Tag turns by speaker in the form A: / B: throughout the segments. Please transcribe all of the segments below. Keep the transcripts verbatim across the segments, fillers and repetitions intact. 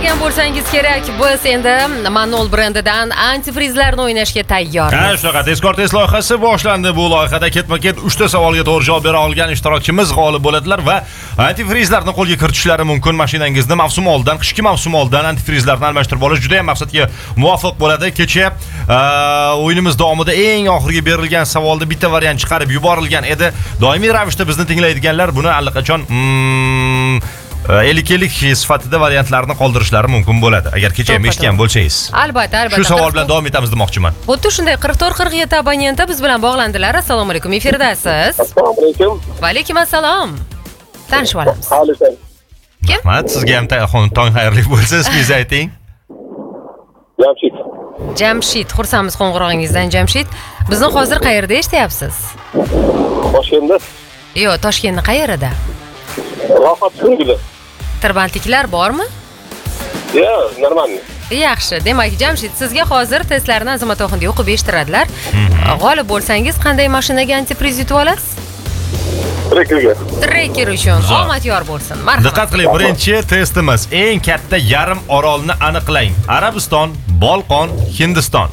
A: Bilmagan bo'lsangiz kerak, biz endi Manol brendidan antifrizlarni o'ynashga tayyormiz.
B: Ha, shunaqa tezkor test loyihasi boshlandi. Bu loyihada ketma-ket uchta savolga to'g'ri javob bera olgan ishtirokchimiz g'olib bo'ladilar va antifrizlarni qo'lga kiritishlari mumkin. Mashinangizni mavsum oldidan, qishki mavsum oldidan antifrizlarni almashtirib olish juda ham maqsadga muvofiq bo'ladi. Kecha o'yinimiz davomida eng oxirgi berilgan savolda bitta variant chiqarib yuborilgan edi. Doimiy ravishda bizni tinglaydiganlar buni allaqachon mm, ellik-ellik sifatida variantlarni qoldirishlari mumkin bo'ladi. Agar kecha ham eshitgan bo'lsangiz.
A: Albatta, albatta.
B: Shu savol bilan davom etamiz demoqchiman.
A: Xuddi shunday qirq to'rt qirq yetti abonenti biz bilan bog'landilar. Assalomu alaykum, efirdasiz.
C: Assalomu alaykum.
A: Va alaykum assalom. Tanishib olamiz. Kim?
B: Rahmat, sizga ham telefon tong xayrli bo'lsin. Ismingizni ayting.
C: Jamshid.
A: Jamshid, xursandmiz qo'ng'irog'ingizdan Jamshid. Bizni hozir qayerda eshityapsiz?
C: Toshkentda.
A: Yo'q, Toshkentning qayerida?
C: Rohat Ko'ngli.
A: Tirbandliklar bormi?
C: Yo'q, normalniy.
A: Yaxshi. Demak, Jamshid, sizga hozir testlarni Azimat Oxundiy o'qib eshittiradilar. G'olib bo'lsangiz qanday mashinaga antifriz yutib olasiz?
C: Trekerga.
A: Treker uchun omad yor bo'lsin. Marhamat.
B: Diqqat qiling, birinchi testimiz eng katta yarim orolni aniqlang. Arabiston, Bolqon, Hindiston.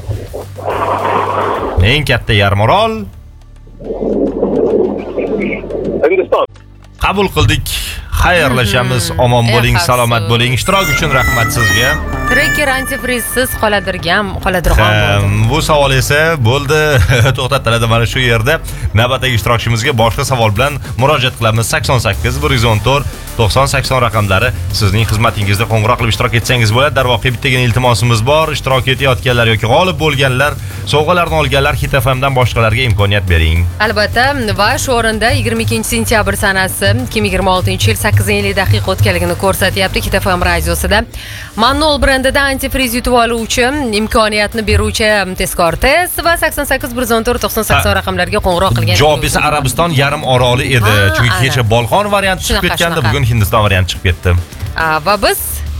B: Eng katta yarim orol
C: Hindiston.
B: qabul qildik. Xayrlashamiz. Omon bo'ling, salomat bo'ling. Ishtirok uchun rahmat sizga.
A: Treker antifrizsiz qoladirgan, qoladirgan bo'ldi.
B: Bu savol esa bo'ldi, to'xtatiladi mana shu yerda. Navbatdagi ishtirokchimizga boshqa savol bilan murojaat qilamiz. sakson sakkiz bir yuz o'n to'rt to'qson sakson raqamlari sizning xizmatingizda qo'ng'iroq qilib ishtirok etsangiz bo'ladi. Darvoqe bittagina iltimosimiz bor. Ishtirok etayotganlar yoki g'olib bo'lganlar, sovg'alarni olganlar Hit F M dan boshqalarga imkoniyat bering.
A: Albatta, va shu o'rinda yigirma ikkinchi sentyabr sanasi ikki ming yigirma oltinchi yil sakkiz ellik daqiqa o'tganligini ko'rsatyapti Hit F M radiosida. Manol brendida antifriz yutib oluvchi imkoniyatni beruvchi tezkor test va sakson sakkiz bir yuz o'n to'rt to'qson sakson raqamlariga qo'ng'iroq qilgan.
B: Javob esa Arabiston yarim oroli edi. Chunki kecha Bolqon varianti chiqib ketgandi, bugun Hindiston varianti chiqib ketdi.
A: Va biz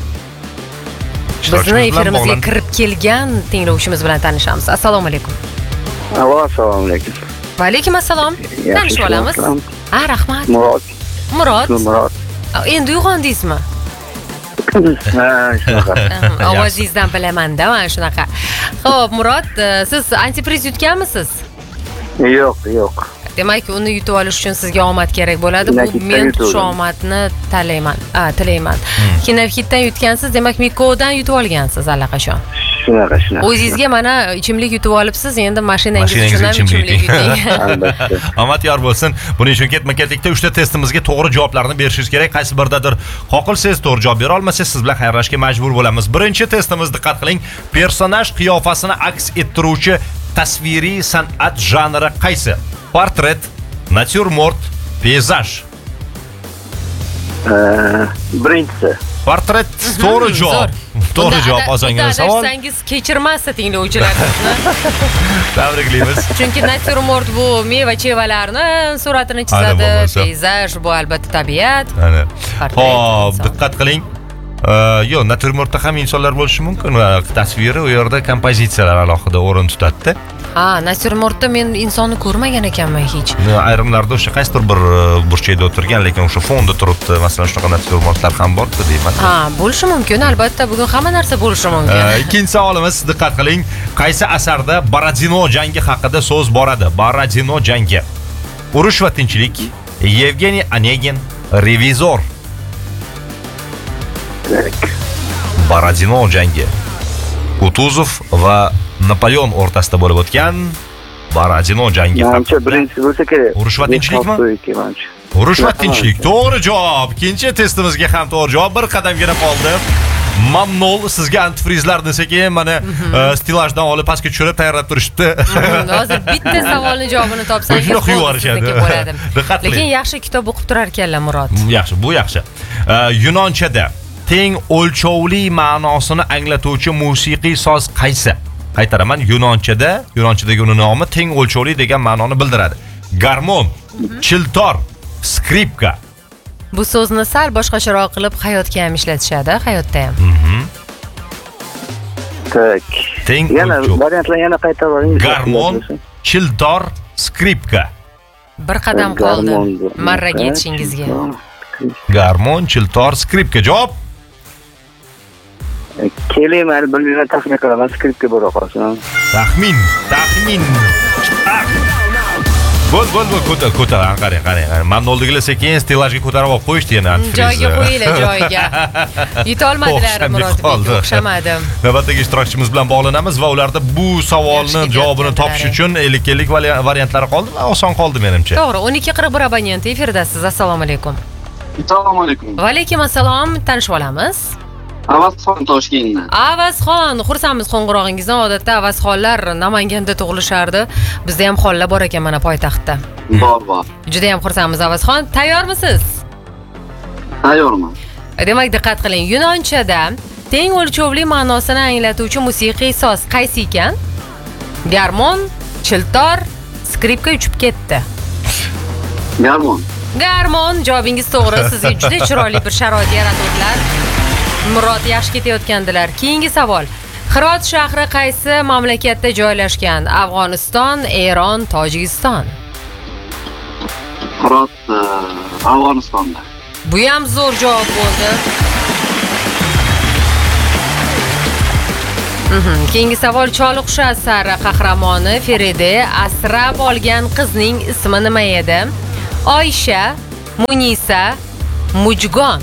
A: bizni efirimizga kirib kelgan tinglovchimiz bilan tanishamiz. Assalomu alaykum.
C: Assalomu alaykum.
A: Va alaykum assalom. Tanishib olamiz. Ha, rahmat.
C: Murod.
A: Murod.
C: Murod.
A: Endi uyg'ondingizmi?
C: Ha, shunaqa.
A: Ovozingizdan bilaman-da, mana shunaqa. Xo'p, Murod, siz antifriz yutganmisiz?
C: Yo'q, yo'q.
A: Demak, uni yutib olish uchun sizga omad kerak bo'ladi. Bu men shu omadni talayman. Ha, tilayman. Kinavhitdan yutgansiz, demak, Mikodan yutib olgansiz allaqachon.
C: Shunaqa, shunaqa.
A: O'zingizga mana ichimlik yutib olibsiz, endi mashinangiz uchun ham ichimlik yuting.
C: Albatta.
B: Omad yor bo'lsin. Buning uchun ketma-ketlikda uchta testimizga to'g'ri javoblarni berishingiz kerak. Qaysi biridadir qoqilsangiz, to'g'ri javob bera olmasangiz, siz bilan xayrlashishga majbur bo'lamiz. Birinchi testimiz, diqqat qiling. Personaj qiyofasini aks ettiruvchi tasviriy san'at janri qaysi? Portret, natyurmort, peyzaj.
C: Birinchisi.
B: Portret to'g'ri javob. To'g'ri javob osongina savol.
A: Adashsangiz kechirmasiz tinglovchilarimizni.
B: Tabriklaymiz.
A: Chunki natyurmort bu meva-chevalarni suratini chizadi, peyzaj bu albatta tabiat.
B: Ana. Xo'p, diqqat qiling. Yo'q, natyurmortda ham insonlar bo'lishi mumkin va tasviri u yerda kompozitsiyalar alohida o'rin tutadi.
A: Ha, natyurmortda men insonni ko'rmagan ekanman hech.
B: Ayrimlarda o'sha qaysidir bir burchakda o'tirgan, lekin o'sha fonda turibdi. Masalan, shunaqa natyurmortlar ham bor-ku deyman.
A: Ha, bo'lishi mumkin, albatta, bugun hamma narsa bo'lishi mumkin.
B: Ikkinchi savolimiz, diqqat qiling. Qaysi asarda Borodino jangi haqida so'z boradi? Borodino jangi. Urush va tinchlik, Yevgeniy Onegin, Revizor. Borodino jangi. Kutuzov va Napoleon o'rtasida bo'lib o'tgan Borodino jangi.
C: Menimcha birinchisi bo'lsa kerak.
B: Urush va tinchlikmi? Urush va tinchlik. To'g'ri javob. Ikkinchi testimizga ham to'g'ri javob. Bir qadamgina qoldi. Mamnun, sizga antifrizlar desak-a, mana stilajdan olib pastga tushirib tayyorlab turishdi.
A: Hozir bitta savolning javobini topsangiz bo'ladi. Lekin yaxshi kitob o'qib turar ekanlar, Murod.
B: Yaxshi, bu yaxshi. Yunonchada teng o'lchovli ma'nosini anglatuvchi musiqiy soz qaysi? Qaytaraman, Yunonchada, Yunonchadagi uning nomi teng o'lchovli degan ma'noni bildiradi. Garmon, chiltor, skripka.
A: Bu so'zni sal boshqacharoq qilib hayotga ham ishlatishadi, hayotda ham.
C: Tak.
B: Teng
C: yana variantlarni yana qaytaring.
B: Garmon, chiltor, skripka.
A: Bir qadam qoldi marraga yetishingizga.
B: Garmon, chiltor, skripka. Javob?
C: Keling, mayli bir yillar taxmin qilaman, skriptga bora qolsin.
B: Taxmin, taxmin. Ah. Bo'l, bo'l, bo'l, ko'tar, ko'tar. Qarang, qarang, qarang. Manoldigilar sekin stellajga ko'tarib olib qo'yishdi yana antifrizni.
A: Joyiga qo'yinglar, joyiga. Yutolmadilar Murodbek, o'xshamadi.
B: Navbatdagi ishtirokchimiz bilan bog'lanamiz va ularda bu savolni
A: Yaxshi
B: javobini
A: ketayotganlar.
B: topish uchun ellik ellik variantlari qoldi va oson qoldi menimcha.
A: To'g'ri, o'n ikki qirq bir abonent efirdasiz. Assalomu alaykum.
D: Assalomu alaykum.
A: Va alaykum assalom, tanishib olamiz.
D: Avazxon Toshkentdan.
A: Avazxon, xursandmiz qo'ng'irog'ingizdan. Odatda Avazxonlar Namanganda tug'ilishardi. Bizda ham xonlar bor ekan mana poytaxtda.
D: Bor, bor.
A: Juda ham xursandmiz Avazxon. Tayyormisiz?
D: Tayyorman.
A: Demak, diqqat qiling. Yunonchada teng o'lchovli ma'nosini anglatuvchi musiqiy soz qaysi ekan? Garmon, chiltor, skripka uchib ketdi.
D: Garmon.
A: Garmon, javobingiz to'g'ri. Sizga juda chiroyli bir sharoit yaratuvdilar. Murod yaxshi ketayotgandilar. Keyingi savol. Hirot shahri qaysi mamlakatda joylashgan? Afg'oniston, Eron, Tojikiston.
D: Hirot Afg'onistonda.
A: Bu ham zo'r javob bo'ldi. Mhm. Keyingi savol. Choliqushi asari qahramoni Feride asrab olgan qizning ismi nima edi? Oysha, Munisa, Mujgon.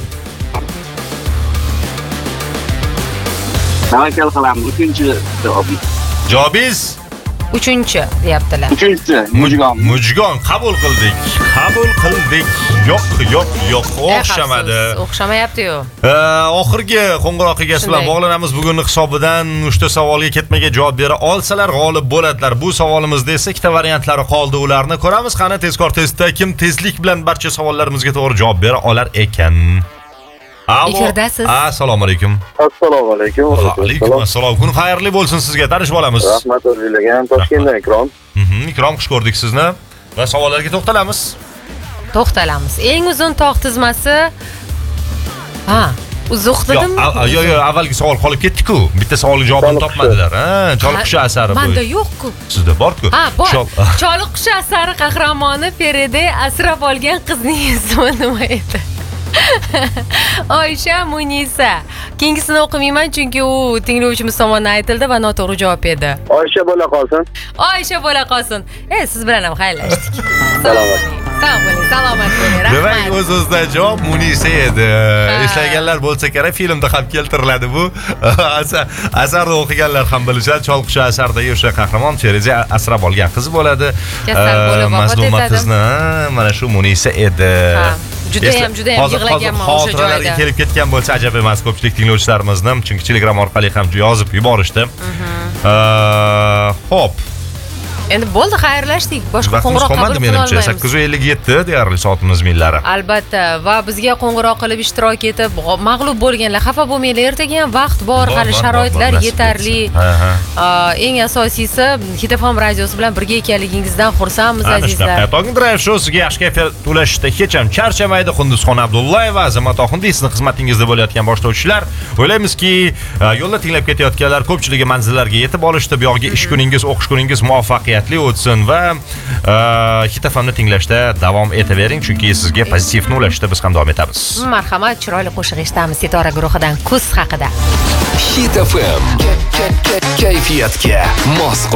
D: Tavakkal qilamiz. Uchinchi javob.
B: Javobingiz
A: Uchinchi deyaptilar.
D: Uchinchi Mujgon.
B: Mujgon qabul qildik. Qabul qildik. Yo'q, yo'q, yo'q. O'xshamadi.
A: Eh, o'xshamayapti-yu.
B: Oxirgi qo'ng'iroq egasi bilan
A: Shunday.
B: bog'lanamiz. Bugunning hisobidan uchta savolga ketmaga javob bera olsalar g'olib bo'ladilar. Bu savolimizda esa ikkita variantlari qoldi. Ularni ko'ramiz. Qani tezkor testda kim tezlik bilan barcha savollarimizga to'g'ri javob bera olar ekan. Alo.
A: Efirdasiz.
B: Assalomu alaykum.
C: Assalomu alaykum.
B: Va alaykum assalom. Kun xayrli bo'lsin sizga. Tanishib olamiz.
C: Rahmat o'zingizga. Toshkentdan Ikrom.
B: Mhm, Ikrom, xush ko'rdik sizni. Va savollarga to'xtalamiz.
A: To'xtalamiz. Eng uzun tog' tizmasi. Ha, uzuq dedim.
B: Yo'q, yo'q, yo'q, avvalgi savol qolib ketdi-ku. Bitta savolga javobini
C: Choliqushi.
B: topmadilar. Ha, Choliqushi asari bu.
A: Menda yo'q-ku.
B: Sizda bor-ku.
A: Ha, bor.
B: Chol-
A: Choliqushi asari qahramoni Feride asrab olgan qizning ismi nima edi? Oysha, Munisa. Keyingisini o'qimayman chunki u tinglovchimiz tomonidan aytildi va noto'g'ri javob edi.
C: Oysha bo'la qolsin.
A: Oysha bo'la qolsin. E, siz bilan ham xayrlashdik.
C: Salomat.
A: Sog' bo'ling, salomat bo'ling.
B: Demak,
A: Rahmat.
B: o'z-o'zidan javob Munisa edi. Eslaganlar bo'lsa kerak, filmda ham keltiriladi bu. Asar- Asarni o'qiganlar ham bilishadi. Choliqushi asaridagi o'sha qahramon Feride asrab olgan qizi bo'ladi.
A: Kasal bo'lib vafot
B: Mazluma
A: etadi.
B: qizni, ha, mana shu Munisa edi.
A: Ha, judayam, judayam
B: Hozir-
A: yig'laganman
B: hozir
A: o'sha
B: xotiralarga
A: joyda.
B: kelib ketgan bo'lsa ajab emas ko'pchilik tinglovchilarimizni, chunki Telegram orqali ham yozib yuborishdi. Xo'p,
A: Endi bo'ldi, xayrlashdik. Boshqa
B: vaqtimiz
A: qo'ng'iroq qabul
B: qolmadi
A: qila
B: menimcha.
A: olmaymiz.
B: sakkiz yuz ellik yetti deyarli soatimiz millari.
A: Albatta, va bizga qo'ng'iroq qilib ishtirok etib, mag'lub bo'lganlar xafa bo'lmanglar, ertaga ham vaqt bor,
B: Bor,
A: hali
B: bor,
A: sharoitlar
B: bor, bor, nasib
A: yetarli.
B: etsin. Ha, ha.
A: Aa, eng asosiysi Hitafam radiosi bilan birga ekanligingizdan xursandmiz
B: Ana
A: azizlar.
B: shunaqa. Tog'in Drive Show sizga yaxshi kayfiyat ulashishda hech ham charchamaydi. Qunduzxon Abdullayeva, Azamat Oxundiy sizning xizmatingizda bo'layotgan boshlovchilar. O'ylaymizki, yo'lda tinglab ketayotganlar ko'pchiligi manzillarga yetib olishdi. Bu yoqga ish kuningiz, o'qish kuningiz muvaffaqiyatli o'tsin va Hitafamni tinglashda davom etavering, chunki sizga pozitivni ulashishda biz ham davom etamiz.
A: Marhamat, chiroyli qo'shiq eshitamiz Sitora guruhidan Kuz haqida.
E: Hit F M. Kayfiyatga mos